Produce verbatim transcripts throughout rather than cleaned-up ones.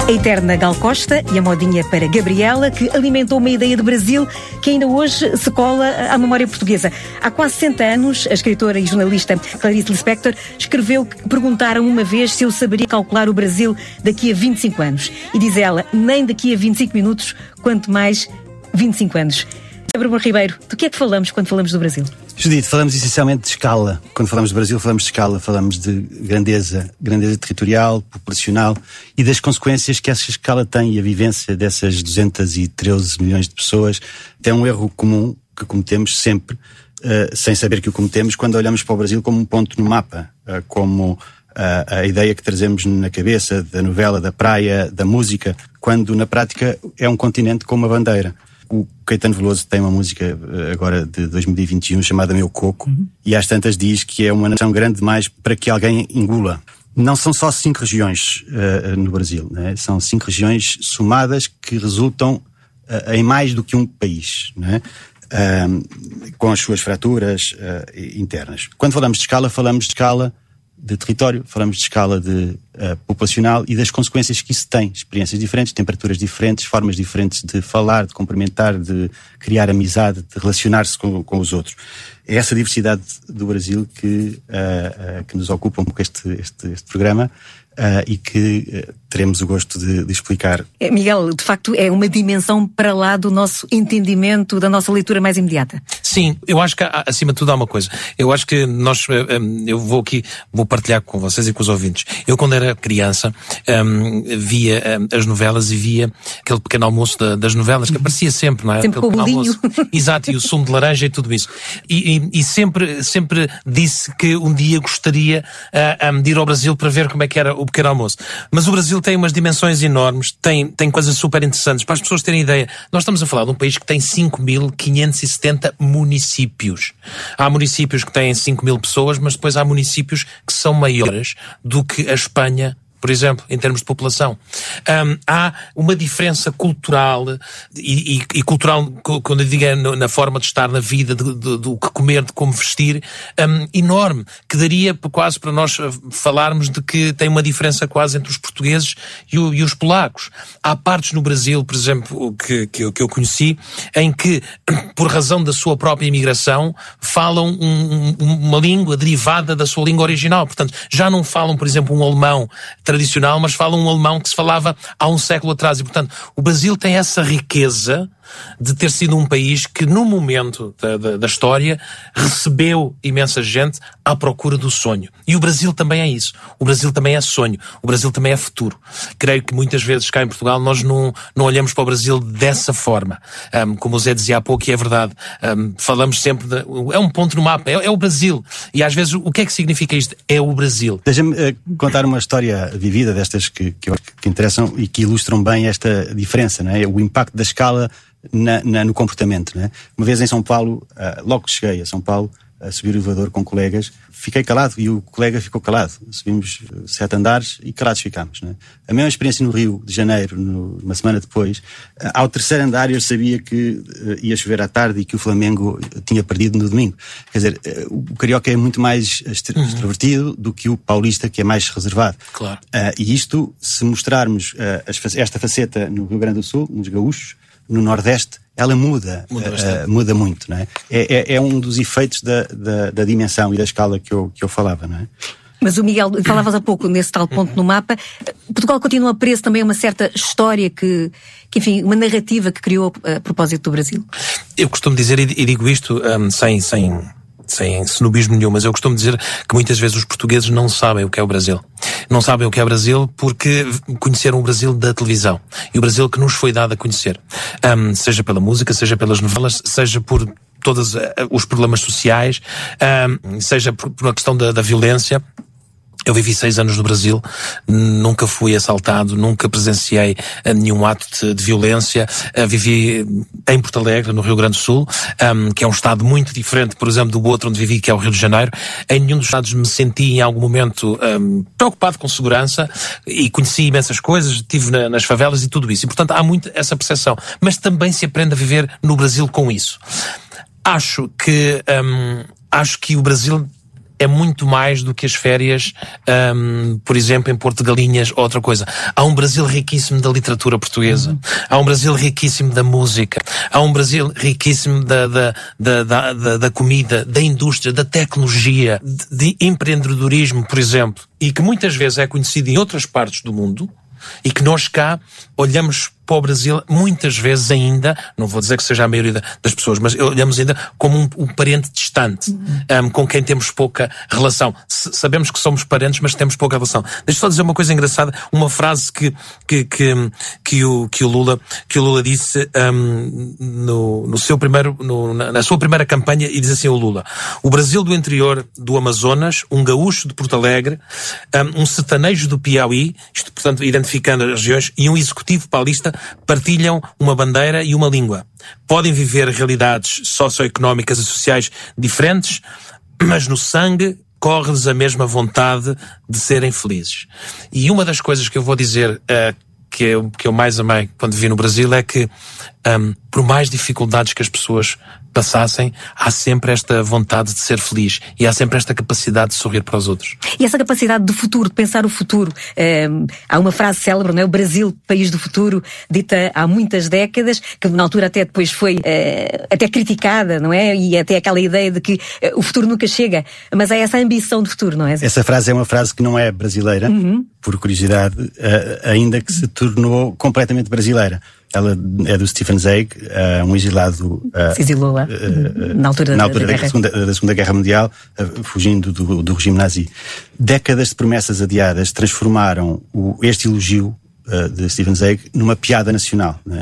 A eterna Gal Costa e a modinha para Gabriela, que alimentou uma ideia de Brasil que ainda hoje se cola à memória portuguesa. Há quase sessenta anos, a escritora e jornalista Clarice Lispector escreveu que perguntaram uma vez se eu saberia calcular o Brasil daqui a vinte e cinco anos. E diz ela, nem daqui a vinte e cinco minutos, quanto mais vinte e cinco anos. Bruno Ribeiro, do que é que falamos quando falamos do Brasil? Judite, falamos essencialmente de escala. Quando falamos do Brasil, falamos de escala, falamos de grandeza, grandeza territorial, populacional e das consequências que essa escala tem e a vivência dessas duzentos e treze milhões de pessoas. É um erro comum que cometemos sempre, uh, sem saber que o cometemos, quando olhamos para o Brasil como um ponto no mapa, uh, como uh, a ideia que trazemos na cabeça da novela, da praia, da música, quando na prática é um continente com uma bandeira. O Caetano Veloso tem uma música agora de dois mil e vinte e um chamada Meu Coco, uhum. e às tantas diz que é uma nação grande demais para que alguém engula. Não são só cinco regiões uh, no Brasil, né? São cinco regiões somadas que resultam uh, em mais do que um país, né? uh, com as suas fraturas uh, internas. Quando falamos de escala, falamos de escala de território, falamos de escala de, uh, populacional e das consequências que isso tem. Experiências diferentes, temperaturas diferentes, formas diferentes de falar, de cumprimentar, de criar amizade, de relacionar-se com, com os outros. É essa diversidade do Brasil que, uh, uh, que nos ocupa um pouco este, este, este programa uh, e que uh, teremos o gosto de, de explicar. Miguel, de facto é uma dimensão para lá do nosso entendimento, da nossa leitura mais imediata. Sim, eu acho que acima de tudo há uma coisa. Eu acho que nós, eu vou aqui, vou partilhar com vocês e com os ouvintes. Eu quando era criança um, via um, as novelas e via aquele pequeno almoço da, das novelas que aparecia sempre, não é? Sempre com o bolinho. Exato, e o sumo de laranja e tudo isso. E, e, e sempre, sempre disse que um dia gostaria uh, um, de ir ao Brasil para ver como é que era o pequeno almoço. Mas o Brasil tem umas dimensões enormes, tem, tem coisas super interessantes. Para as pessoas terem ideia, nós estamos a falar de um país que tem cinco mil quinhentos e setenta municípios. Há municípios que têm cinco mil pessoas, mas depois há municípios que são maiores do que a Espanha, por exemplo, em termos de população. Um, há uma diferença cultural, e, e, e cultural, quando eu digo é na forma de estar na vida, de, de, do que comer, de como vestir, um, enorme, que daria quase para nós falarmos de que tem uma diferença quase entre os portugueses e, o, e os polacos. Há partes no Brasil, por exemplo, que, que, eu, que eu conheci, em que, por razão da sua própria imigração, falam um, um, uma língua derivada da sua língua original. Portanto, já não falam, por exemplo, um alemão tradicional, mas falam um alemão que se falava há um século atrás. E, portanto, o Brasil tem essa riqueza de ter sido um país que, no momento da, da, da história, recebeu imensa gente à procura do sonho. E o Brasil também é isso. O Brasil também é sonho. O Brasil também é futuro. Creio que muitas vezes cá em Portugal nós não, não olhamos para o Brasil dessa forma. Um, como o Zé dizia há pouco, e é verdade, um, falamos sempre de... É um ponto no mapa, é, é o Brasil. E às vezes, o que é que significa isto? É o Brasil. Deixa-me uh, contar uma história vivida destas que, que, que interessam e que ilustram bem esta diferença, não é? O impacto da escala Na, na, no comportamento, né? Uma vez em São Paulo, uh, logo que cheguei a São Paulo, a subir o elevador com colegas, fiquei calado e o colega ficou calado. Subimos uh, sete andares e calados ficámos, né? A mesma experiência no Rio de Janeiro, no, uma semana depois, uh, ao terceiro andar eu sabia que uh, ia chover à tarde e que o Flamengo tinha perdido no domingo. Quer dizer, uh, o carioca é muito mais extro- uhum. extrovertido do que o paulista, que é mais reservado. Claro. Uh, e isto, se mostrarmos uh, as, esta faceta no Rio Grande do Sul, nos gaúchos, no Nordeste, ela muda, muda, uh, muda muito, não é? É, é, é um dos efeitos da, da, da dimensão e da escala que eu, que eu falava, não é? Mas o Miguel, falavas há pouco nesse tal ponto no mapa, Portugal continua preso também a uma certa história que, que, enfim, uma narrativa que criou a propósito do Brasil. Eu costumo dizer, e digo isto um, sem... sem... sem snobismo nenhum, mas eu costumo dizer que muitas vezes os portugueses não sabem o que é o Brasil. Não sabem o que é o Brasil porque conheceram o Brasil da televisão. E o Brasil que nos foi dado a conhecer. Um, seja pela música, seja pelas novelas, seja por todos uh, os problemas sociais, um, seja por, por uma questão da, da violência. Eu vivi seis anos no Brasil, nunca fui assaltado, nunca presenciei nenhum ato de, de violência. Uh, vivi em Porto Alegre, no Rio Grande do Sul, um, que é um estado muito diferente, por exemplo, do outro onde vivi, que é o Rio de Janeiro. Em nenhum dos estados me senti em algum momento um, preocupado com segurança e conheci imensas coisas, estive na, nas favelas e tudo isso. E, portanto, há muito essa percepção. Mas também se aprende a viver no Brasil com isso. Acho que, um, acho que o Brasil é muito mais do que as férias, um, por exemplo, em Porto de Galinhas ou outra coisa. Há um Brasil riquíssimo da literatura portuguesa. Uhum. Há um Brasil riquíssimo da música. Há um Brasil riquíssimo da, da, da, da, da, da comida, da indústria, da tecnologia, de, de empreendedorismo, por exemplo. E que muitas vezes é conhecido em outras partes do mundo e que nós cá olhamos para o Brasil, muitas vezes ainda, não vou dizer que seja a maioria das pessoas, mas olhamos ainda como um, um parente distante, um, com quem temos pouca relação. S- sabemos que somos parentes, mas temos pouca relação. Deixa só dizer uma coisa engraçada, uma frase que, que, que, que, o, que, o, Lula, que o Lula disse um, no, no seu primeiro, no, na, na sua primeira campanha, e diz assim o Lula: o Brasil do interior do Amazonas, um gaúcho de Porto Alegre, um, um sertanejo do Piauí, isto portanto identificando as regiões, e um executivo paulista partilham uma bandeira e uma língua. Podem viver realidades socioeconómicas e sociais diferentes, mas no sangue corre-lhes a mesma vontade de serem felizes. E uma das coisas que eu vou dizer uh, que, eu, que eu mais amei quando vivi no Brasil é que, um, por mais dificuldades que as pessoas passassem, há sempre esta vontade de ser feliz e há sempre esta capacidade de sorrir para os outros. E essa capacidade de futuro, de pensar o futuro. Um, há uma frase célebre, não é? O Brasil, país do futuro, dita há muitas décadas, que na altura até depois foi uh, até criticada, não é? E até aquela ideia de que uh, o futuro nunca chega. Mas há essa ambição de futuro, não é? Essa frase é uma frase que não é brasileira, uhum. por curiosidade, uh, ainda que se tornou completamente brasileira. Ela é do Stefan Zweig, uh, um exilado uh, se exilou lá, uh, na altura, na altura da, da, da, da, segunda, da Segunda Guerra Mundial, uh, fugindo do, do regime nazi. Décadas de promessas adiadas transformaram o, este elogio uh, de Stefan Zweig numa piada nacional, não é?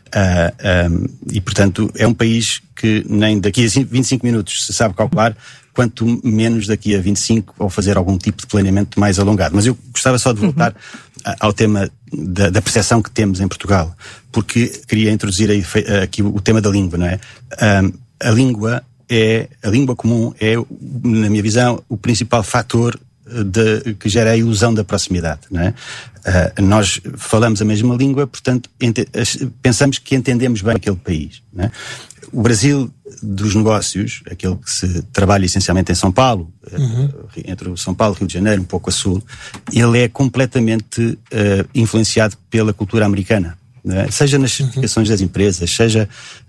Uh, um, e portanto é um país que nem daqui a vinte e cinco minutos se sabe calcular, quanto menos daqui a vinte e cinco, ou fazer algum tipo de planeamento mais alongado. Mas eu gostava só de voltar uhum. ao tema da, da percepção que temos em Portugal, porque queria introduzir aí, aqui o tema da língua, não é? Um, a língua é, a língua comum é, na minha visão, o principal fator de, que gera a ilusão da proximidade, não é? Uh, nós falamos a mesma língua, portanto, ente, pensamos que entendemos bem aquele país, não é? O Brasil dos negócios, aquele que se trabalha essencialmente em São Paulo, uhum. entre o São Paulo e Rio de Janeiro, um pouco a sul, ele é completamente uh, influenciado pela cultura americana, não é? Seja nas certificações uhum. das empresas, seja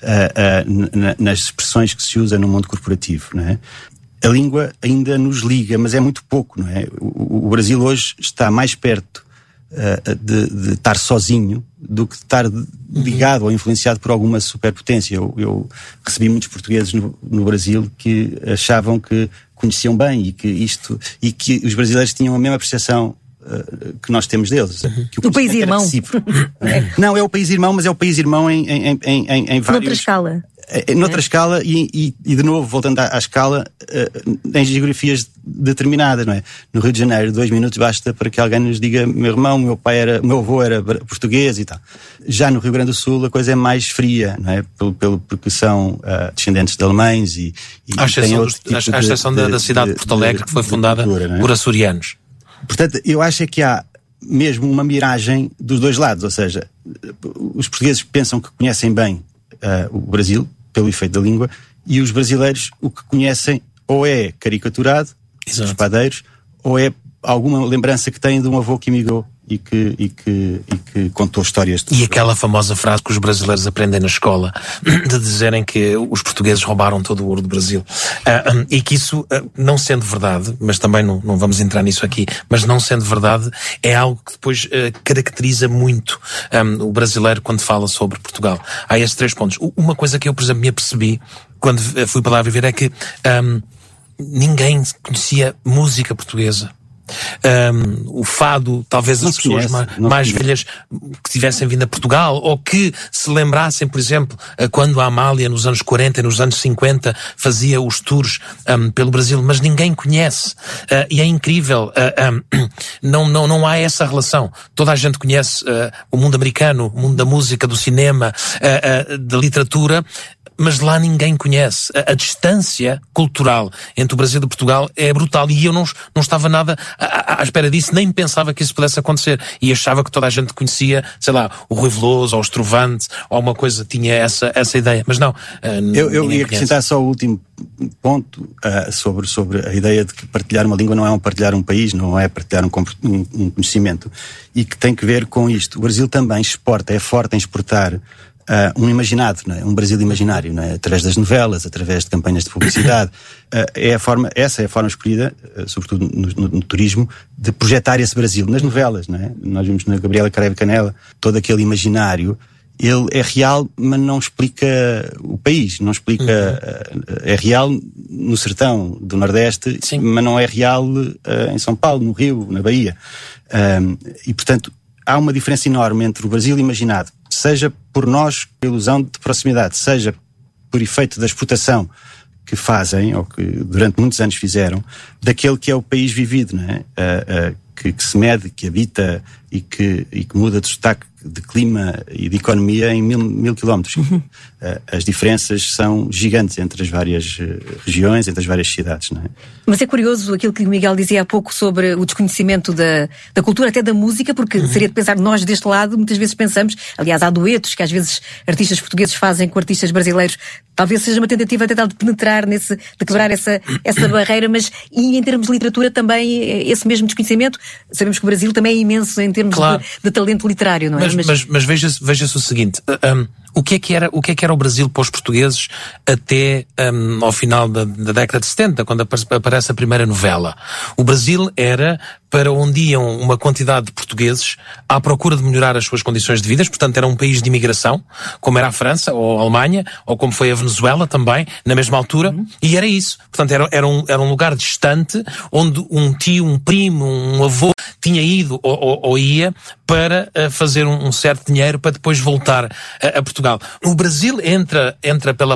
uh, uh, n- nas expressões que se usa no mundo corporativo, não é? A língua ainda nos liga, mas é muito pouco, não é? O, o Brasil hoje está mais perto uh, de, de estar sozinho do que de estar ligado uhum. ou influenciado por alguma superpotência. Eu, eu recebi muitos portugueses no, no Brasil que achavam que conheciam bem e que isto, e que os brasileiros tinham a mesma percepção uh, que nós temos deles. Uhum. Que o o país irmão. é. Não, é o país irmão, mas é o país irmão em, em, em, em, em vários... Noutra escala. Noutra é. escala e, e, e de novo, voltando à, à escala, uh, em geografias determinadas, não é? No Rio de Janeiro, dois minutos basta para que alguém nos diga: meu irmão, meu pai era, meu avô era português e tal. Já no Rio Grande do Sul a coisa é mais fria, não é? Pelo, pelo, porque são uh, descendentes de alemães e, e à exceção, dos, tipo à exceção de, da, da cidade de, de Porto Alegre, de, que foi fundada cultura, é? por açorianos. Portanto, eu acho é que há mesmo uma miragem dos dois lados, ou seja, os portugueses pensam que conhecem bem uh, o Brasil, pelo efeito da língua, e os brasileiros o que conhecem ou é caricaturado, Exato. os padeiros, ou é alguma lembrança que têm de um avô que emigrou e que, e que, e que contou histórias. De e aquela famosa frase que os brasileiros aprendem na escola, de dizerem que os portugueses roubaram todo o ouro do Brasil. Uh, um, e que isso, uh, não sendo verdade, mas também não, não vamos entrar nisso aqui, mas não sendo verdade, é algo que depois uh, caracteriza muito um, o brasileiro quando fala sobre Portugal. Há estes três pontos. Uma coisa que eu, por exemplo, me apercebi quando fui para lá viver é que um, ninguém conhecia música portuguesa. Um, o fado, talvez as pessoas mais, mais velhas que tivessem vindo a Portugal, ou que se lembrassem, por exemplo, quando a Amália nos anos quarenta e nos anos cinquenta fazia os tours um, pelo Brasil, mas ninguém conhece, uh, e é incrível, uh, um, não, não, não há essa relação. Toda a gente conhece uh, o mundo americano, o mundo da música, do cinema, uh, uh, da literatura, mas lá ninguém conhece. A, a distância cultural entre o Brasil e Portugal é brutal, e eu não, não estava nada à, à espera disso, nem pensava que isso pudesse acontecer. E achava que toda a gente conhecia, sei lá, o Rui Veloso, ou os Trovantes, ou alguma coisa, tinha essa, essa ideia. Mas não. Uh, eu eu ia acrescentar só o último ponto uh, sobre, sobre a ideia de que partilhar uma língua não é um partilhar um país, não é partilhar um, um, um conhecimento. E que tem que ver com isto. O Brasil também exporta, é forte em exportar Uh, um imaginado, não é? Um Brasil imaginário, não é? Através das novelas, através de campanhas de publicidade. Uh, é a forma, essa é a forma escolhida, uh, sobretudo no, no, no turismo, de projetar esse Brasil nas novelas, não é? Nós vimos na Gabriela Caraiva Canela todo aquele imaginário. Ele é real, mas não explica o país, não explica. Uhum. Uh, é real no sertão do Nordeste, sim, mas não é real uh, em São Paulo, no Rio, na Bahia. Um, e portanto há uma diferença enorme entre o Brasil imaginado, seja por nós, por ilusão de proximidade, seja por efeito da explotação que fazem, ou que durante muitos anos fizeram, daquele que é o país vivido, não é? Uh, uh, que, que se mede, que habita e que, e que muda de sotaque, de clima e de economia em mil, mil quilómetros. Uhum. Uh, as diferenças são gigantes entre as várias uh, regiões, entre as várias cidades, não é? Mas é curioso aquilo que o Miguel dizia há pouco sobre o desconhecimento da, da cultura, até da música, porque uhum. seria de pensar, nós deste lado muitas vezes pensamos, aliás há duetos que às vezes artistas portugueses fazem com artistas brasileiros, talvez seja uma tentativa até de penetrar nesse, de quebrar essa, essa barreira, mas e em termos de literatura também esse mesmo desconhecimento, sabemos que o Brasil também é imenso em termos claro. de, de talento literário, não é? Mas, mas, mas, mas veja-se, veja-se o seguinte, um, o que é que era, o que é que era o Brasil para os portugueses até um, ao final da, da década de setenta, quando aparece a primeira novela? O Brasil era para onde iam uma quantidade de portugueses à procura de melhorar as suas condições de vida, portanto era um país de imigração, como era a França ou a Alemanha, ou como foi a Venezuela também, na mesma altura, uhum. e era isso. Portanto era, era, um, era um lugar distante, onde um tio, um primo, um avô tinha ido ou, ou, ou ia para uh, fazer um, um certo dinheiro para depois voltar a, a Portugal. O Brasil entra, entra pela